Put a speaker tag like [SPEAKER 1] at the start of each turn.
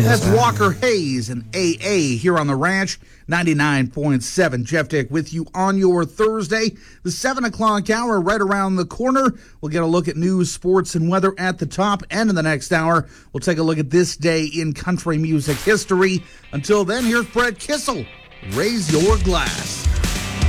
[SPEAKER 1] That's Walker Hayes and AA here on the Ranch, 99.7. Jeff Dick with you on your Thursday. The 7 o'clock hour right around the corner. We'll get a look at news, sports, and weather at the top. And in the next hour, we'll take a look at this day in country music history. Until then, here's Brett Kissel. Raise your glass.